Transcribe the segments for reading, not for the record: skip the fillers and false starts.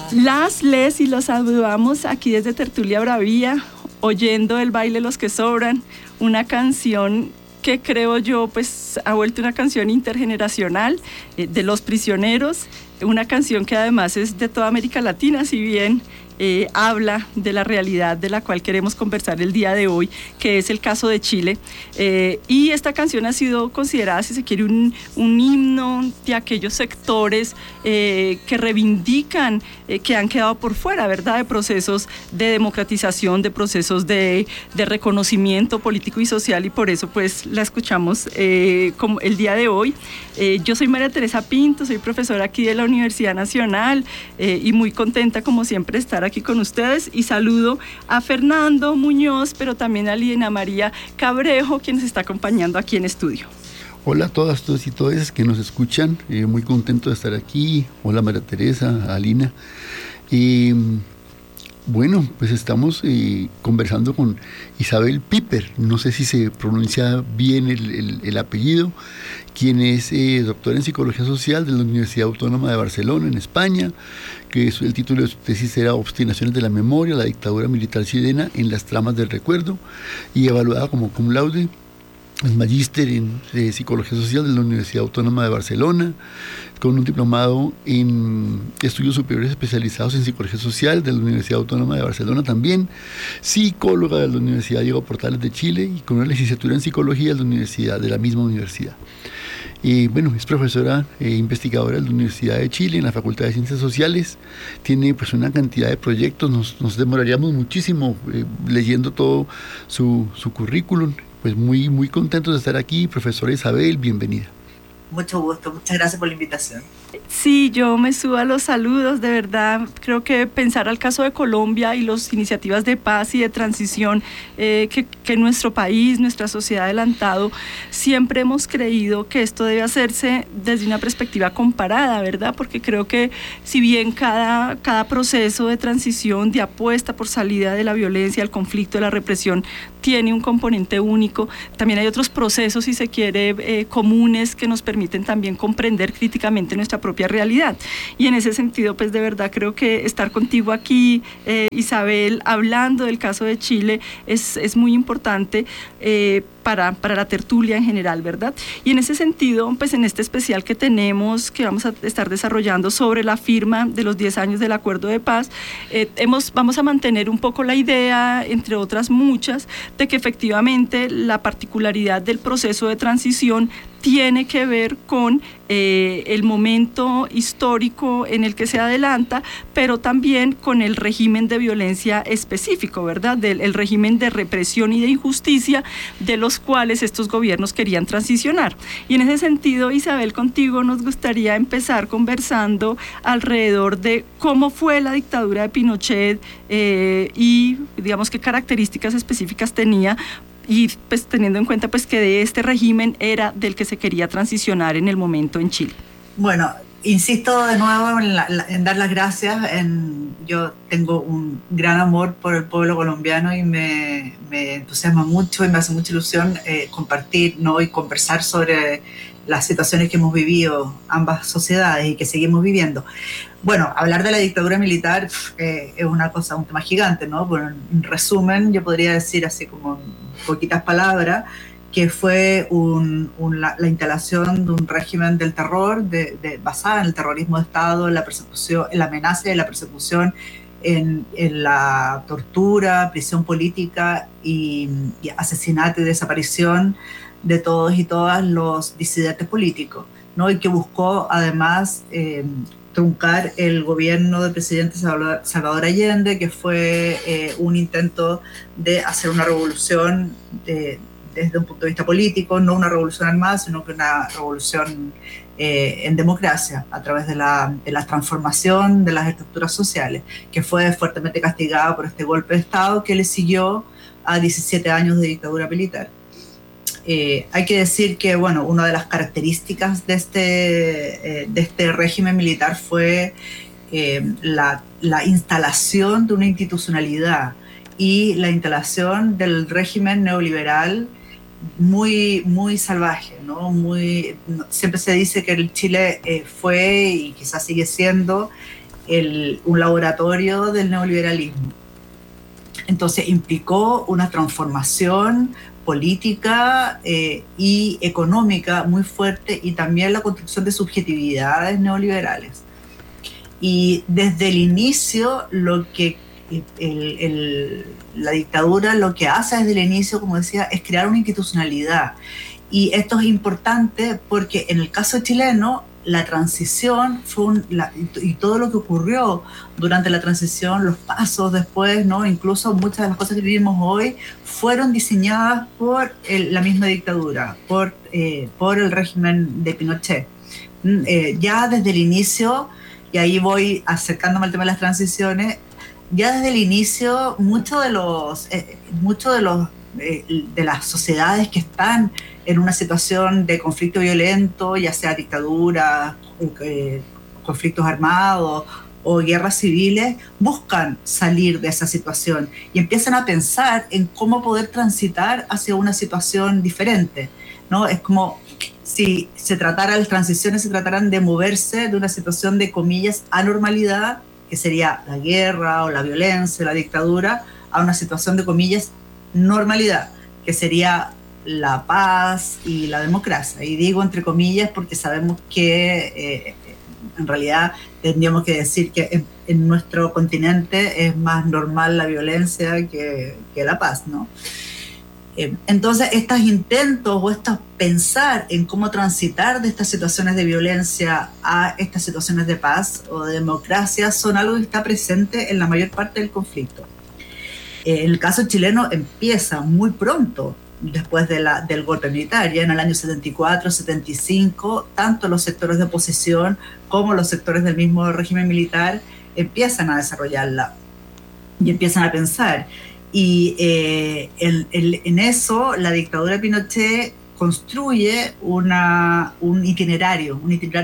Les y los saludamos aquí desde Tertulia Bravía, oyendo El baile los que sobran, una canción que creo yo pues ha vuelto una canción intergeneracional de los prisioneros, una canción que además es de toda América Latina, si bien habla de la realidad de la cual queremos conversar el día de hoy, que es el caso de Chile. Y esta canción ha sido considerada, si se quiere, un himno de aquellos sectores que reivindican que han quedado por fuera, ¿verdad?, de procesos de democratización, de procesos de reconocimiento político y social, y por eso pues la escuchamos como el día de hoy. Yo soy María Teresa Pinto, soy profesora aquí de la Universidad Nacional y muy contenta como siempre de estar aquí con ustedes, y saludo a Fernando Muñoz, pero también a Lina María Cabrejo, quien nos está acompañando aquí en estudio. Hola a todas, todos y todas que nos escuchan, muy contento de estar aquí. Hola María Teresa, a Lina. Bueno, pues estamos conversando con Isabel Piper, no sé si se pronuncia bien el apellido, quien es doctora en Psicología Social de la Universidad Autónoma de Barcelona, en España, que el título de su tesis era Obstinaciones de la Memoria, la dictadura militar chilena en las tramas del recuerdo, y evaluada como cum laude. Es magíster en Psicología Social de la Universidad Autónoma de Barcelona, con un diplomado en estudios superiores especializados en Psicología Social de la Universidad Autónoma de Barcelona también, psicóloga de la Universidad Diego Portales de Chile y con una licenciatura en Psicología de la misma universidad. Bueno, es profesora investigadora de la Universidad de Chile en la Facultad de Ciencias Sociales. Tiene pues una cantidad de proyectos, nos demoraríamos muchísimo leyendo todo su currículum. Pues muy, muy contentos de estar aquí. Profesora Isabel, bienvenida. Mucho gusto, muchas gracias por la invitación. Sí, yo me subo a los saludos, de verdad. Creo que pensar al caso de Colombia y las iniciativas de paz y de transición que nuestro país, nuestra sociedad ha adelantado, siempre hemos creído que esto debe hacerse desde una perspectiva comparada, ¿verdad? Porque creo que si bien cada proceso de transición, de apuesta por salida de la violencia, del conflicto, de la represión, tiene un componente único, también hay otros procesos, si se quiere, comunes que nos permiten también comprender críticamente nuestra propia realidad. Y en ese sentido, pues de verdad creo que estar contigo aquí, Isabel, hablando del caso de Chile, es muy importante para la tertulia en general, ¿verdad? Y en ese sentido, pues en este especial que tenemos, que vamos a estar desarrollando sobre la firma de los 10 años del Acuerdo de Paz, vamos a mantener un poco la idea, entre otras muchas, de que efectivamente la particularidad del proceso de transición tiene que ver con el momento histórico en el que se adelanta, pero también con el régimen de violencia específico, ¿verdad? El régimen de represión y de injusticia de los cuales estos gobiernos querían transicionar. Y en ese sentido, Isabel, contigo nos gustaría empezar conversando alrededor de cómo fue la dictadura de Pinochet y, digamos, qué características específicas tenía, y pues teniendo en cuenta pues que de este régimen era del que se quería transicionar en el momento en Chile. Bueno, insisto de nuevo en dar las gracias. Yo tengo un gran amor por el pueblo colombiano y me entusiasma mucho y me hace mucha ilusión compartir, ¿no?, y conversar sobre las situaciones que hemos vivido ambas sociedades y que seguimos viviendo. Bueno, hablar de la dictadura militar es una cosa, un tema gigante, ¿no? Bueno, en resumen, yo podría decir así como en poquitas palabras, que fue la instalación de un régimen del terror basada en el terrorismo de Estado, en la persecución, en la amenaza y la persecución, en la tortura, prisión política y asesinato y desaparición de todos y todas los disidentes políticos, ¿no? Y que buscó además truncar el gobierno del presidente Salvador Allende, que fue un intento de hacer una revolución desde un punto de vista político, no una revolución armada, sino que una revolución en democracia, a través de la transformación de las estructuras sociales, que fue fuertemente castigada por este golpe de Estado que le siguió a 17 años de dictadura militar. Hay que decir que, bueno, una de las características de este régimen militar fue la instalación de una institucionalidad y la instalación del régimen neoliberal muy, muy salvaje, ¿no? Siempre se dice que el Chile fue y quizás sigue siendo un laboratorio del neoliberalismo. Entonces implicó una transformación política y económica muy fuerte, y también la construcción de subjetividades neoliberales. Y desde el inicio, lo que la dictadura lo que hace desde el inicio, como decía, es crear una institucionalidad. Y esto es importante porque en el caso chileno, la transición y todo lo que ocurrió durante la transición, los pasos después, ¿no? Incluso muchas de las cosas que vivimos hoy fueron diseñadas por la misma dictadura, por el régimen de Pinochet. Ya desde el inicio, y ahí voy acercándome al tema de las transiciones, ya desde el inicio muchos de las sociedades que están en una situación de conflicto violento, ya sea dictadura, conflictos armados o guerras civiles, buscan salir de esa situación y empiezan a pensar en cómo poder transitar hacia una situación diferente, ¿no? Es como si las transiciones se trataran de moverse de una situación de, comillas, anormalidad, que sería la guerra o la violencia, la dictadura, a una situación de, comillas, normalidad, que sería la paz y la democracia. Y digo entre comillas porque sabemos que en realidad tendríamos que decir que en nuestro continente es más normal la violencia que la paz, ¿no? Entonces, estos intentos o estos pensar en cómo transitar de estas situaciones de violencia a estas situaciones de paz o de democracia son algo que está presente en la mayor parte del conflicto. En el caso chileno empieza muy pronto después del golpe militar, ya en el año 74, 75, tanto los sectores de oposición como los sectores del mismo régimen militar empiezan a desarrollarla y empiezan a pensar. Y en eso la dictadura de Pinochet construye un itinerario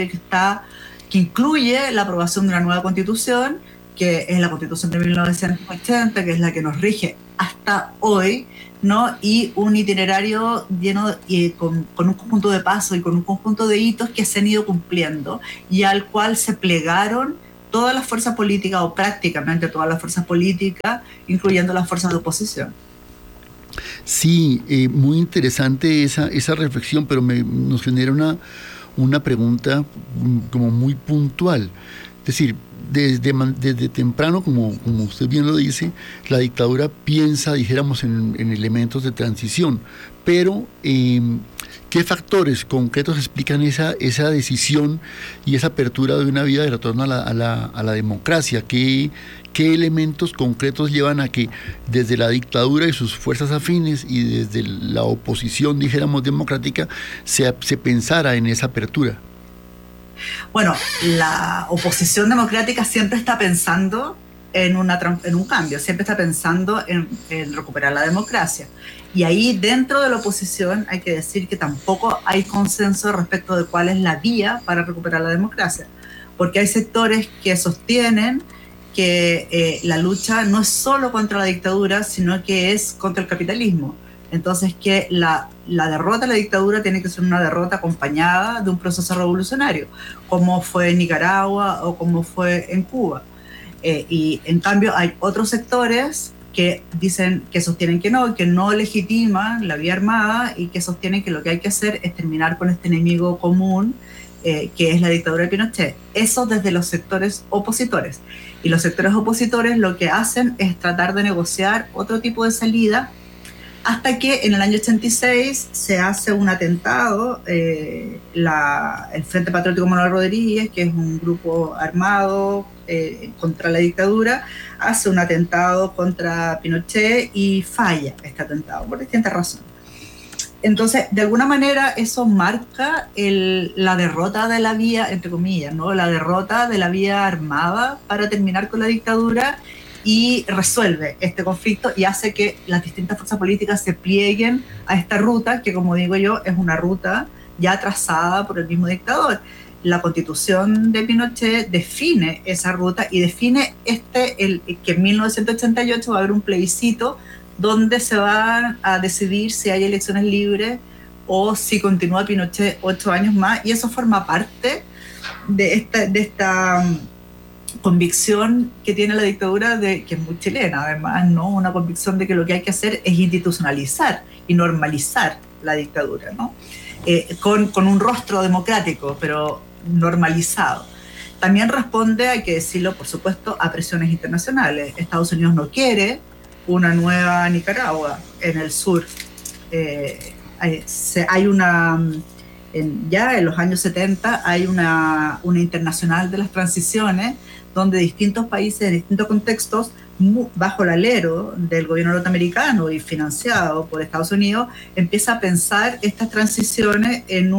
que incluye la aprobación de una nueva constitución, que es la Constitución de 1980, que es la que nos rige hasta hoy, ¿no? Y un itinerario lleno con un conjunto de pasos y con un conjunto de hitos que se han ido cumpliendo y al cual se plegaron todas las fuerzas políticas, o prácticamente todas las fuerzas políticas, incluyendo las fuerzas de oposición. Sí, muy interesante esa reflexión, pero nos genera una pregunta como muy puntual. Es decir, desde temprano, como usted bien lo dice, la dictadura piensa, dijéramos, en elementos de transición, pero ¿qué factores concretos explican esa decisión y esa apertura de una vía de retorno a la democracia? ¿Qué elementos concretos llevan a que desde la dictadura y sus fuerzas afines y desde la oposición, dijéramos, democrática, se pensara en esa apertura? Bueno, la oposición democrática siempre está pensando en un cambio, siempre está pensando en recuperar la democracia. Y ahí dentro de la oposición hay que decir que tampoco hay consenso respecto de cuál es la vía para recuperar la democracia, porque hay sectores que sostienen que la lucha no es solo contra la dictadura, sino que es contra el capitalismo. Entonces, que la derrota de la dictadura tiene que ser una derrota acompañada de un proceso revolucionario, como fue en Nicaragua o como fue en Cuba. Y en cambio hay otros sectores que dicen, que sostienen que no legitiman la vía armada y que sostienen que lo que hay que hacer es terminar con este enemigo común, que es la dictadura de Pinochet. Eso desde los sectores opositores. Y los sectores opositores lo que hacen es tratar de negociar otro tipo de salida, hasta que en el año 86 se hace un atentado, el Frente Patriótico Manuel Rodríguez, que es un grupo armado contra la dictadura, hace un atentado contra Pinochet y falla este atentado por distintas razones. Entonces, de alguna manera, eso marca la derrota de la vía, entre comillas, ¿no? La derrota de la vía armada para terminar con la dictadura, y resuelve este conflicto y hace que las distintas fuerzas políticas se plieguen a esta ruta, que, como digo yo, es una ruta ya trazada por el mismo dictador. La Constitución de Pinochet define esa ruta y define que en 1988 va a haber un plebiscito donde se va a decidir si hay elecciones libres o si continúa Pinochet 8 años más, y eso forma parte de convicción que tiene la dictadura, que es muy chilena además, ¿no? Una convicción de que lo que hay que hacer es institucionalizar y normalizar la dictadura, ¿no? Con un rostro democrático, pero normalizado. También responde, hay que decirlo, por supuesto, a presiones internacionales. Estados Unidos no quiere una nueva Nicaragua en el sur. Hay una... ya en los años 70 hay una internacional de las transiciones donde distintos países en distintos contextos, bajo el alero del gobierno norteamericano y financiado por Estados Unidos, empieza a pensar estas transiciones en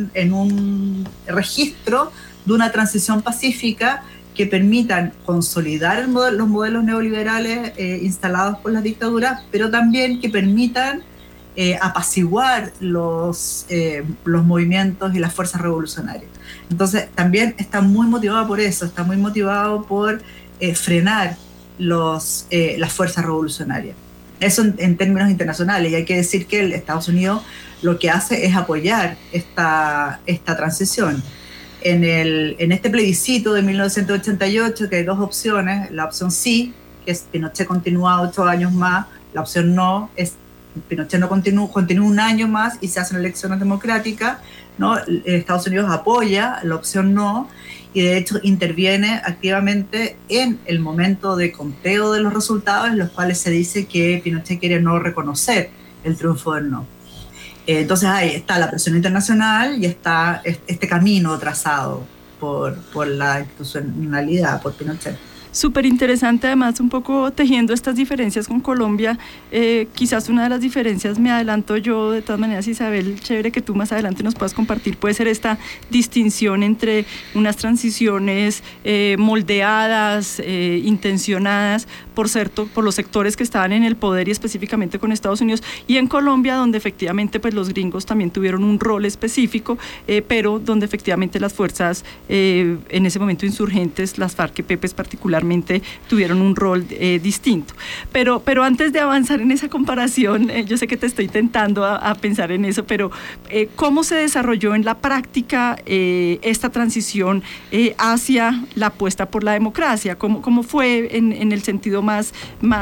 un registro de una transición pacífica que permitan consolidar los modelos neoliberales instalados por las dictaduras, pero también que permitan apaciguar los movimientos y las fuerzas revolucionarias. Entonces también está muy motivado por eso, está muy motivado por frenar las fuerzas revolucionarias. Eso en términos internacionales, y hay que decir que Estados Unidos lo que hace es apoyar esta transición. En este plebiscito de 1988, que hay dos opciones, la opción sí, que es Pinochet continúa 8 años más, la opción no es Pinochet no continúa un año más y se hacen elecciones democráticas, ¿no? Estados Unidos apoya la opción no, y de hecho interviene activamente en el momento de conteo de los resultados, en los cuales se dice que Pinochet quiere no reconocer el triunfo del no. Entonces ahí está la presión internacional y está este camino trazado por la institucionalidad, por Pinochet. Súper interesante, además, un poco tejiendo estas diferencias con Colombia. Quizás una de las diferencias, me adelanto yo, de todas maneras, Isabel, chévere que tú más adelante nos puedas compartir, puede ser esta distinción entre unas transiciones moldeadas, intencionadas por los sectores que estaban en el poder y específicamente con Estados Unidos, y en Colombia, donde efectivamente pues los gringos también tuvieron un rol específico, pero donde efectivamente las fuerzas en ese momento insurgentes, las FARC-EP particularmente, tuvieron un rol distinto. Pero antes de avanzar en esa comparación, yo sé que te estoy tentando a pensar en eso, pero ¿cómo se desarrolló en la práctica esta transición hacia la apuesta por la democracia? ¿Cómo fue en el sentido más